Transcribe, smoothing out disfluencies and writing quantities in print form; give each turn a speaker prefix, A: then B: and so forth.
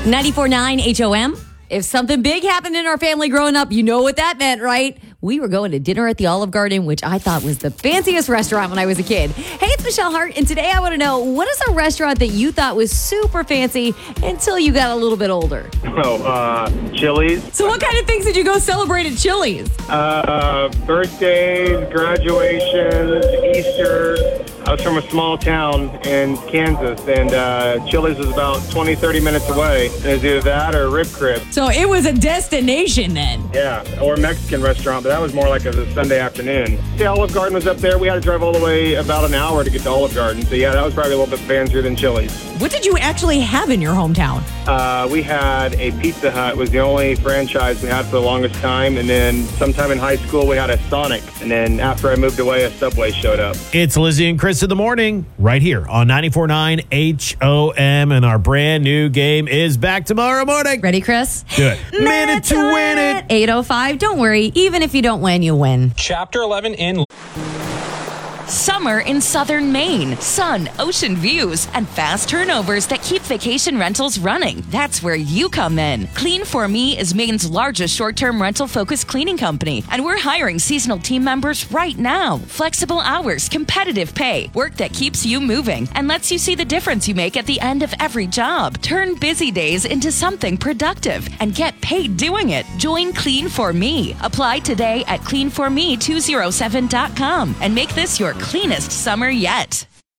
A: 94.9 HOM. If something big happened in our family growing up, you know what that meant, right? We were going to dinner at the Olive Garden, which I thought was the fanciest restaurant when I was a kid. Hey, it's Michelle Hart, and today I want to know, what is a restaurant that you thought was super fancy until you got a little bit older?
B: Chili's.
A: So what kind of things did you go celebrate at Chili's?
B: Birthdays, graduations, Easter. I was from a small town in Kansas, and Chili's was about 20, 30 minutes away. And it was either that or Rib Crib.
A: So it was a destination then.
B: Yeah, or a Mexican restaurant, but that was more like a Sunday afternoon. The Olive Garden was up there. We had to drive all the way about an hour to get to Olive Garden. So, yeah, that was probably a little bit fancier than Chili's.
A: What did you actually have in your hometown?
B: We had a Pizza Hut. It was the only franchise we had for the longest time. And then sometime in high school, we had a Sonic. And then after I moved away, a Subway showed up.
C: It's Lizzie and Chris in the morning, right here on 94.9 HOM. And our brand new game is back tomorrow morning.
A: Ready, Chris?
C: Do it. Minute to win it.
A: 8:05. Don't worry. Even if you don't win, you win.
D: Chapter 11 in
E: Summer in southern Maine. Sun, ocean views, and fast turnovers that keep vacation rentals running. That's where you come in. Clean For Me is Maine's largest short-term rental-focused cleaning company, and we're hiring seasonal team members right now. Flexible hours, competitive pay, work that keeps you moving, and lets you see the difference you make at the end of every job. Turn busy days into something productive and get paid doing it. Join Clean For Me. Apply today at cleanforme207.com and make this your cleanest summer yet.